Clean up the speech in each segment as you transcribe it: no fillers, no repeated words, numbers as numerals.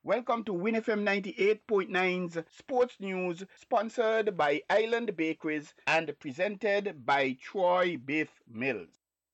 Welcome to WinFM 98.9's Sports News, sponsored by Island Bakeries and presented by Troy Beef Mills.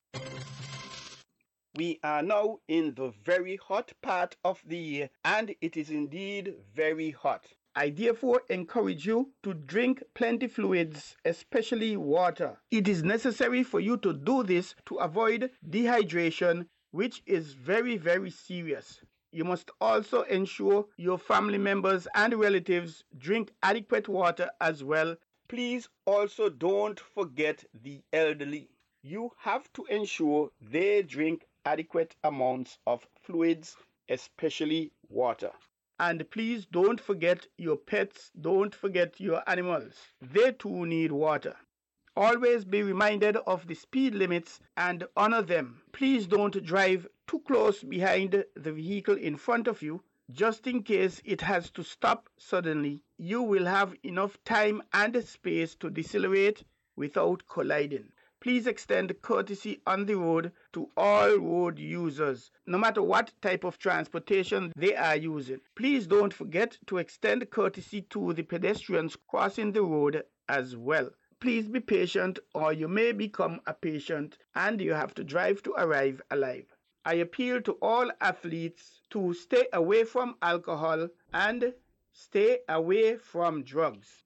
We are now in the very hot part of the year, and it is indeed very hot. I therefore encourage you to drink plenty fluids, especially water. It is necessary for you to do this to avoid dehydration, which is very, very serious. You must also ensure your family members and relatives drink adequate water as well. Please also don't forget the elderly. You have to ensure they drink adequate amounts of fluids, especially water. And please don't forget your pets, don't forget your animals. They too need water. Always be reminded of the speed limits and honor them. Please don't drive too close behind the vehicle in front of you, just in case it has to stop suddenly. You will have enough time and space to decelerate without colliding. Please extend courtesy on the road to all road users, no matter what type of transportation they are using. Please don't forget to extend courtesy to the pedestrians crossing the road as well. Please be patient, or you may become a patient and you have to drive to arrive alive. I appeal to all athletes to stay away from alcohol and stay away from drugs.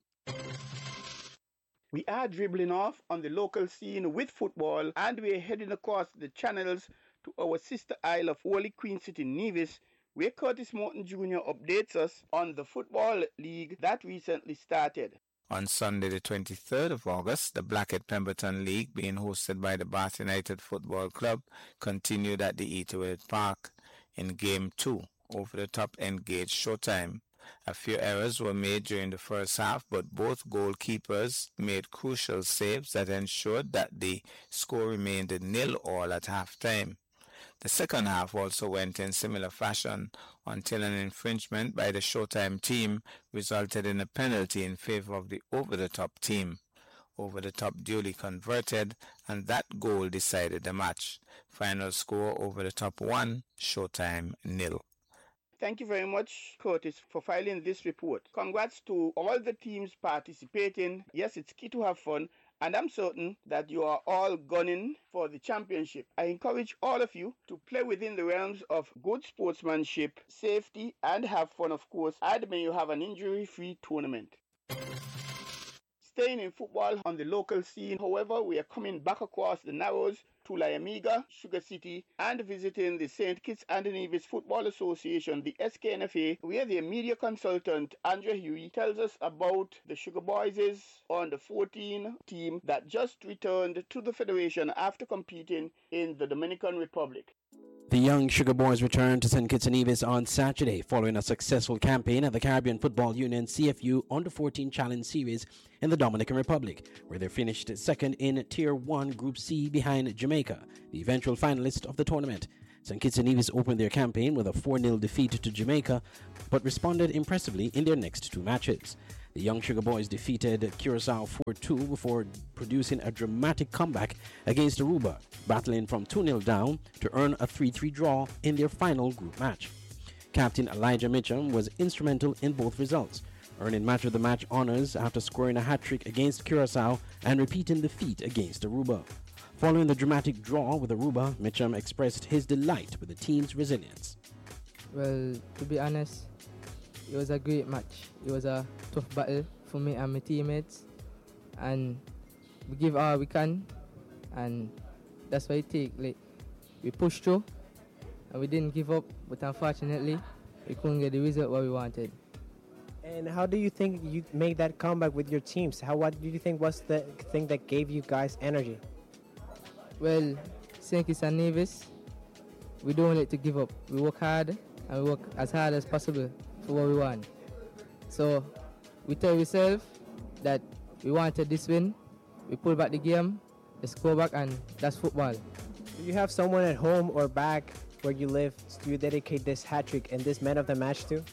We are dribbling off on the local scene with football, and we are heading across the channels to our sister isle of Holy Queen City, Nevis, where Curtis Morton Jr. updates us on the football league that recently started. On Sunday, the 23rd of August, the Blackhead Pemberton League, being hosted by the Bath United Football Club, continued at the Eatway Park. In Game 2, over the top engaged Showtime. A few errors were made during the first half, but both goalkeepers made crucial saves that ensured that the score remained 0-0 at halftime. The second half also went in similar fashion until an infringement by the Showtime team resulted in a penalty in favor of the over-the-top team. Over-the-top duly converted, and that goal decided the match. Final score: over-the-top 1, Showtime 0. Thank you very much, Curtis, for filing this report. Congrats to all the teams participating. Yes, it's key to have fun, and I'm certain that you are all gunning for the championship. I encourage all of you to play within the realms of good sportsmanship, safety, and have fun, of course, and may you have an injury-free tournament. Staying in football on the local scene, however, we are coming back across the Narrows to Layamiga, Sugar City, and visiting the St. Kitts and Nevis Football Association, the SKNFA, where their media consultant, Andrea Huey, tells us about the Sugar Boys' under 14 team that just returned to the Federation after competing in the Dominican Republic. The young Sugar Boys returned to St. Kitts and Nevis on Saturday following a successful campaign at the Caribbean Football Union CFU Under-14 Challenge Series in the Dominican Republic, where they finished second in Tier 1 Group C behind Jamaica, the eventual finalist of the tournament. St. Kitts and Nevis opened their campaign with a 4-0 defeat to Jamaica, but responded impressively in their next two matches. The young Sugar Boys defeated Curacao 4-2 before producing a dramatic comeback against Aruba, battling from 2-0 down to earn a 3-3 draw in their final group match. Captain Elijah Mitchum was instrumental in both results, earning match of the match honors after scoring a hat-trick against Curacao and repeating the feat against Aruba. Following the dramatic draw with Aruba, Mitchum expressed his delight with the team's resilience. Well, to be honest, it was a great match. It was a tough battle for me and my teammates, and we give all we can, and that's what it takes. Like, we pushed through, and we didn't give up, but unfortunately, we couldn't get the result what we wanted. And how do you think you made that comeback with your teams? What do you think was the thing that gave you guys energy? Well, St. Kitts and Nevis, we don't like to give up. We work hard, and we work as hard as possible for what we want. So we tell ourselves that we wanted this win, we pull back the game, let's go back, and that's football. Do you have someone at home or back where you live do you dedicate this hat-trick and this man of the match to?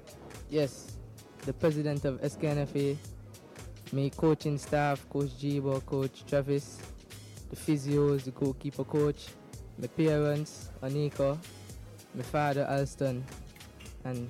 Yes, the president of SKNFA, my coaching staff, Coach Jibo, Coach Travis, the physios, the goalkeeper coach, my parents, Anika, my father, Alston, and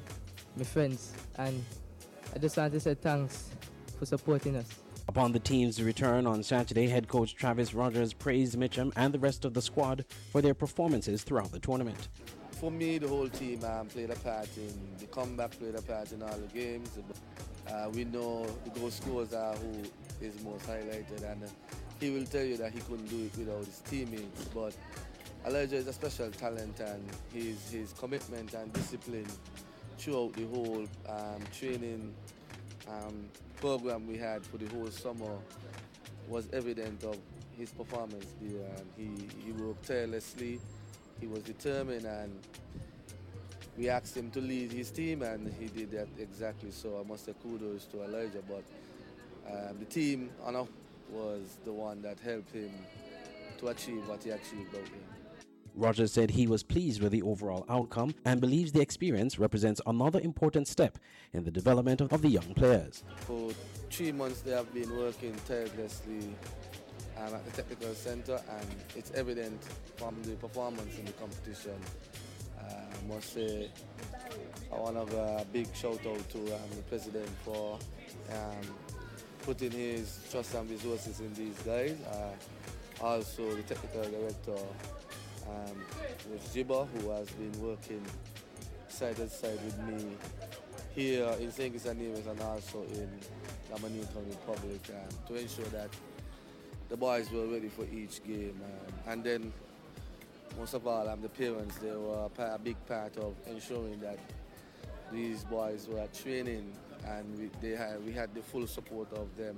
my friends, and I just want to say thanks for supporting us. Upon the team's return on Saturday, head coach Travis Rogers praised Mitcham and the rest of the squad for their performances throughout the tournament. For me, the whole team played a part in the comeback, played a part in all the games. We know the goal scorer who is most highlighted, and he will tell you that he couldn't do it without his teammates. But Elijah is a special talent, and his commitment and discipline throughout the whole training program we had for the whole summer was evident of his performance there. He worked tirelessly, he was determined, and we asked him to lead his team, and he did that exactly. So I must say kudos to Elijah, but the team was the one that helped him to achieve what he achieved out there. Rogers said he was pleased with the overall outcome and believes the experience represents another important step in the development of the young players. For 3 months they have been working tirelessly at the technical center, and it's evident from the performance in the competition. I must say I want to have a big shout out to the president for putting his trust and resources in these guys. Also the technical director, with Jiba, who has been working side by side with me here in St. Kitts and Nevis and also in Dominican Republic, to ensure that the boys were ready for each game. And then, most of all, the parents, they were a big part of ensuring that these boys were training, and we had the full support of them.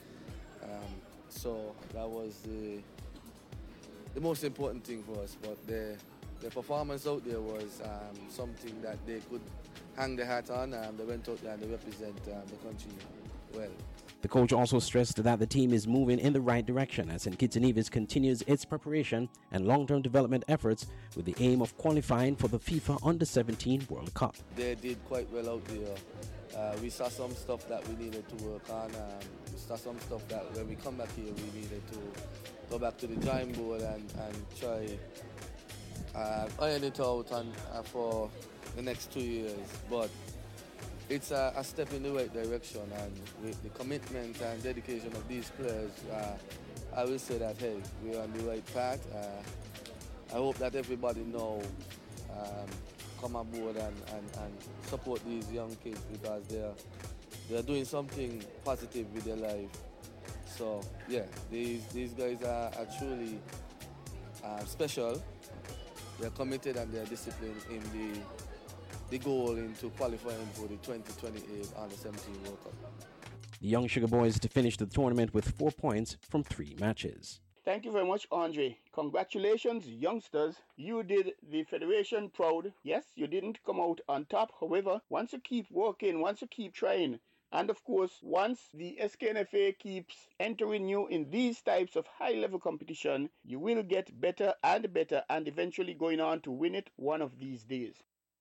So that was the most important thing for us, but their performance out there was something that they could hang their hat on. They went out there and they represent the country well. The coach also stressed that the team is moving in the right direction as St. Kitts and Nevis continues its preparation and long-term development efforts with the aim of qualifying for the FIFA Under-17 World Cup. They did quite well out there. We saw some stuff that we needed to work on. We saw some stuff that when we come back here we needed to go back to the drawing board and try iron it out for the next 2 years. But it's a step in the right direction, and with the commitment and dedication of these players, I will say that, hey, we're on the right path. I hope that everybody now come aboard and support these young kids, because they're doing something positive with their life. So yeah, these guys are truly special. They're committed and they're disciplined in the goal into qualifying for the 2028 Under-17 World Cup. The young Sugar Boys to finish the tournament with 4 points from 3 matches. Thank you very much, Andre. Congratulations, youngsters. You did the Federation proud. Yes, you didn't come out on top. However, once you keep working, once you keep trying, and of course, once the SKNFA keeps entering you in these types of high-level competition, you will get better and eventually going on to win it one of these days.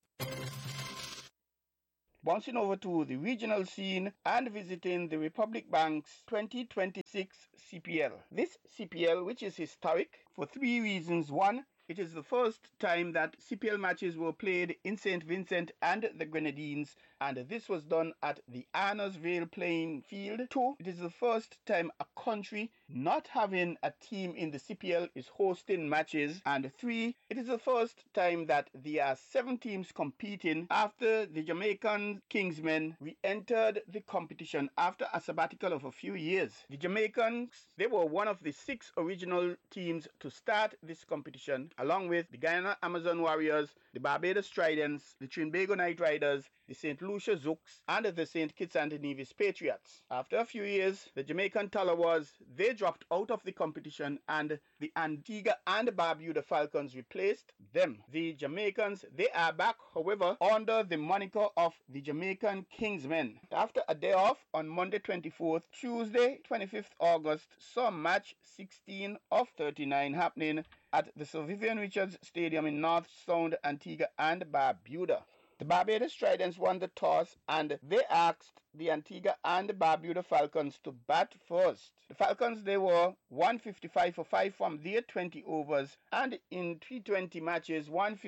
Bouncing over to the regional scene and visiting the Republic Bank's 2026 CPL. This CPL, which is historic for 3 reasons. One, it is the first time that CPL matches were played in St. Vincent and the Grenadines, and this was done at the Arnos Vale playing field. 2, it is the first time a country not having a team in the CPL is hosting matches. And 3, it is the first time that there are 7 teams competing after the Jamaican Kingsmen re-entered the competition after a sabbatical of a few years. The Jamaicans, they were one of the 6 original teams to start this competition, along with the Guyana Amazon Warriors, the Barbados Tridents, the Trinbago Knight Riders, the St. Lucia Zooks, and the St. Kitts and Nevis Patriots. After a few years, the Jamaican Talawas, they dropped out of the competition, and the Antigua and Barbuda Falcons replaced them. The Jamaicans, they are back, however, under the moniker of the Jamaican Kingsmen. After a day off on Monday 24th, Tuesday 25th August, saw match 16 of 39 happening at the Sir Vivian Richards Stadium in North Sound, Antigua and Barbuda. The Barbados Tridents won the toss and they asked the Antigua and the Barbuda Falcons to bat first. The Falcons, they were 155 for 5 from their 20 overs, and in T20 matches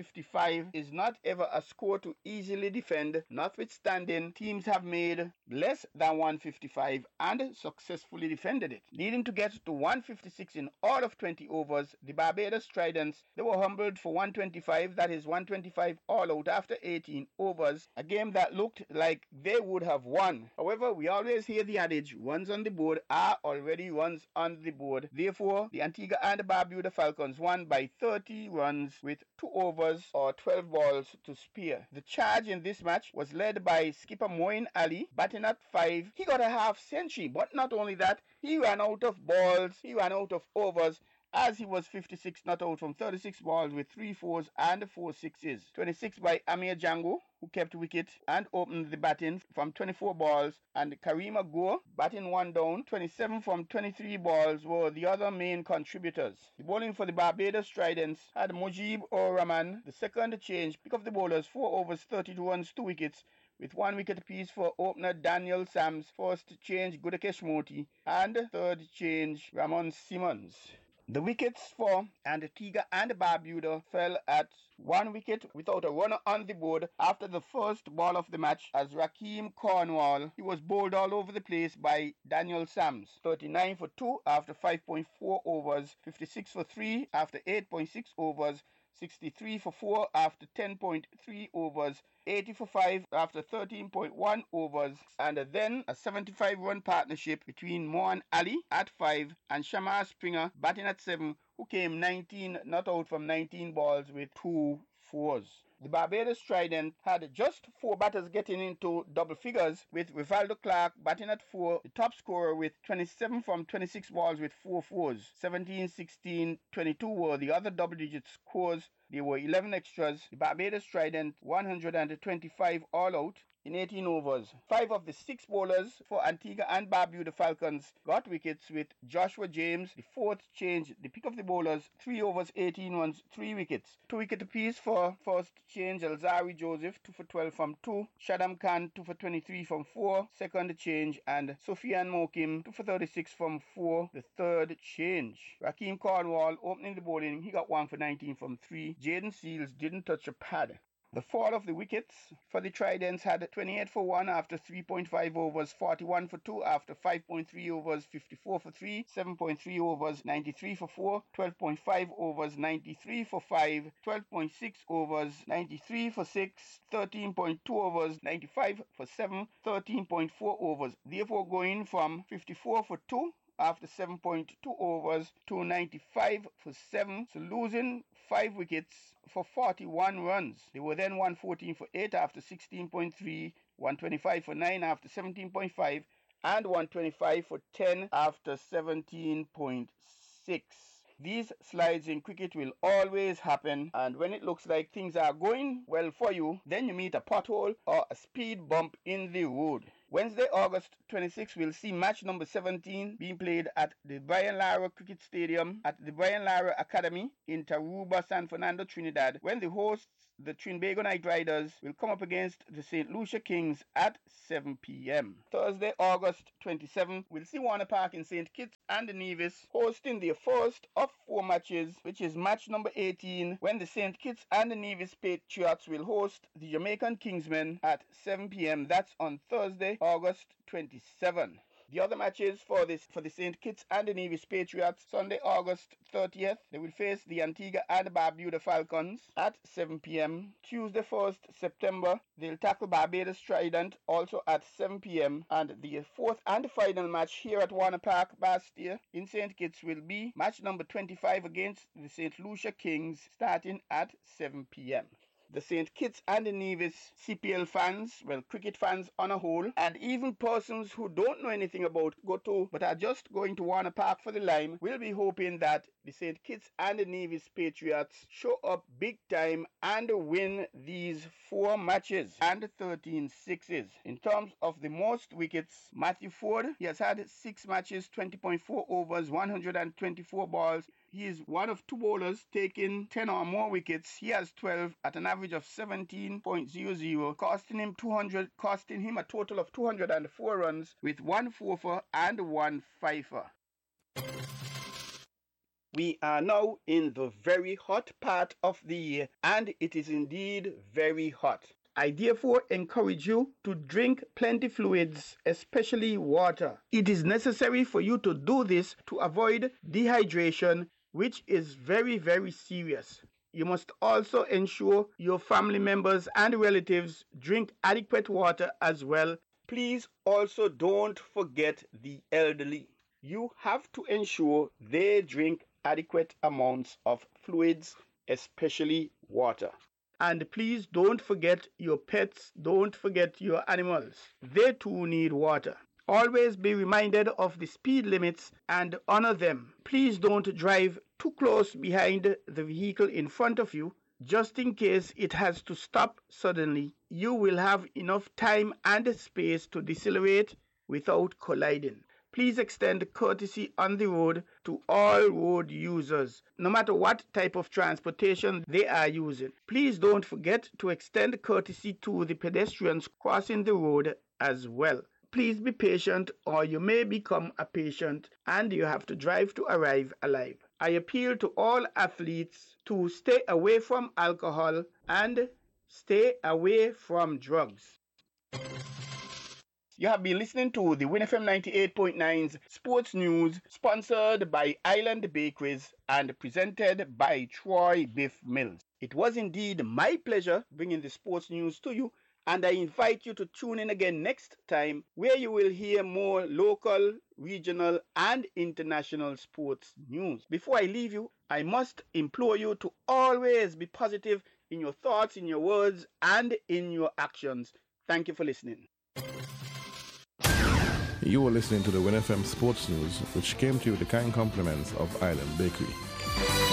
155 is not ever a score to easily defend. Notwithstanding, teams have made less than 155 and successfully defended it. Needing to get to 156 in all of 20 overs, the Barbados Tridents, they were humbled for 125, that is 125 all out after 18 overs, a game that looked like they would have won. However, we always hear the adage, runs on the board are already runs on the board. Therefore, the Antigua and Barbuda Falcons won by 30 runs with 2 overs or 12 balls to spare. The charge in this match was led by skipper Moeen Ali, batting at 5. He got a half century, but not only that, he ran out of balls, he ran out of overs, as he was 56 not out from 36 balls with 3 fours and 4 sixes. 26 by Amir Django, who kept wicket and opened the batting from 24 balls, and Kareem Agor, batting 1 down. 27 from 23 balls were the other main contributors. The bowling for the Barbados Tridents had Mujib Ur Rahman, the second change, pick up the bowlers, 4 overs, 32 runs, 2 wickets, with 1 wicket apiece for opener Daniel Sams, first change Gudakesh Moti, and third change Ramon Simmons. The wickets for Antigua and Barbuda fell at 1 wicket without a runner on the board after the first ball of the match, as Rakeem Cornwall, he was bowled all over the place by Daniel Sams. 39 for 2 after 5.4 overs, 56 for 3 after 8.6 overs, 63 for 4 after 10.3 overs, 80 for 5 after 13.1 overs, and then a 75-run partnership between Moeen Ali at 5 and Shamar Springer batting at 7, who came 19 not out from 19 balls with 2 fours. The Barbados Trident had just 4 batters getting into double figures, with Rivaldo Clark batting at 4, the top scorer with 27 from 26 balls with 4 fours. 17, 16, 22 were the other double-digit scores. There were 11 extras. The Barbados Trident 125 all out in 18 overs. 5 of the 6 bowlers for Antigua and Barbuda Falcons got wickets, with Joshua James, the fourth change, the pick of the bowlers, 3 overs, 18 runs, 3 wickets. 2 wicket apiece for first change Alzari Joseph, 2 for 12 from 2, Shadam Khan, 2 for 23 from 4, second change, and Sofian Mokim, 2 for 36 from 4, the third change. Rakeem Cornwall opening the bowling, he got 1 for 19 from 3. Jaden Seals didn't touch a pad. The fall of the wickets for the Tridents had 28 for 1 after 3.5 overs, 41 for 2 after 5.3 overs, 54 for 3, 7.3 overs, 93 for 4, 12.5 overs, 93 for 5, 12.6 overs, 93 for 6, 13.2 overs, 95 for 7, 13.4 overs. Therefore going from 54 for 2 after 7.2 overs to 95 for 7, so losing 5 wickets for 41 runs. They were then 114 for 8 after 16.3, 125 for 9 after 17.5, and 125 for 10 after 17.6. These slides in cricket will always happen, and when it looks like things are going well for you, then you meet a pothole or a speed bump in the road. Wednesday, August 26, we'll see match number 17 being played at the Brian Lara Cricket Stadium at the Brian Lara Academy in Taruba, San Fernando, Trinidad, when the hosts, the Trinbago Knight Riders, will come up against the St. Lucia Kings at 7 p.m. Thursday, August 27, we'll see Warner Park in St. Kitts and Nevis hosting their first of 4 matches, which is match number 18, when the St. Kitts and Nevis Patriots will host the Jamaican Kingsmen at 7 p.m. That's on Thursday, August 27. The other matches for the St. Kitts and the Nevis Patriots, Sunday, August 30th, they will face the Antigua and Barbuda Falcons at 7 p.m. Tuesday, 1st September, they'll tackle Barbados Trident also at 7 p.m. And the fourth and final match here at Warner Park, Bastia in St. Kitts will be match number 25 against the St. Lucia Kings, starting at 7 p.m. The St. Kitts and Nevis CPL fans, well, cricket fans on a whole, and even persons who don't know anything about Goto but are just going to Warner Park for the Lime, will be hoping that the St. Kitts and Nevis Patriots show up big time and win these 4 matches and 13 sixes. In terms of the most wickets, Matthew Ford, he has had 6 matches, 20.4 overs, 124 balls. He is one of two bowlers taking 10 or more wickets. He has 12 at an average of 17.00, costing him a total of 204 runs with 1 four and 1 fifer. We are now in the very hot part of the year, and it is indeed very hot. I therefore encourage you to drink plenty fluids, especially water. It is necessary for you to do this to avoid dehydration, which is very, very serious. You must also ensure your family members and relatives drink adequate water as well. Please also don't forget the elderly. You have to ensure they drink adequate amounts of fluids, especially water. And please don't forget your pets, don't forget your animals. They too need water. Always be reminded of the speed limits and honor them. Please don't drive too close behind the vehicle in front of you, just in case it has to stop suddenly. You will have enough time and space to decelerate without colliding. Please extend courtesy on the road to all road users, no matter what type of transportation they are using. Please don't forget to extend courtesy to the pedestrians crossing the road as well. Please be patient, or you may become a patient and you have to drive to arrive alive. I appeal to all athletes to stay away from alcohol and stay away from drugs. You have been listening to the WinFM 98.9's Sports News, sponsored by Island Bakeries and presented by Troy Biff Mills. It was indeed my pleasure bringing the sports news to you, and I invite you to tune in again next time, where you will hear more local, regional, and international sports news. Before I leave you, I must implore you to always be positive in your thoughts, in your words, and in your actions. Thank you for listening. You were listening to the WinFM Sports News, which came to you with the kind compliments of Island Bakery.